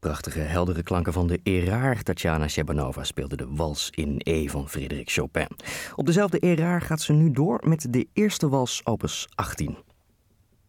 Prachtige, heldere klanken van de Erard. Tatjana Shebanova speelde de wals in E van Frédéric Chopin. Op dezelfde Erard gaat ze nu door met de eerste wals opus 18.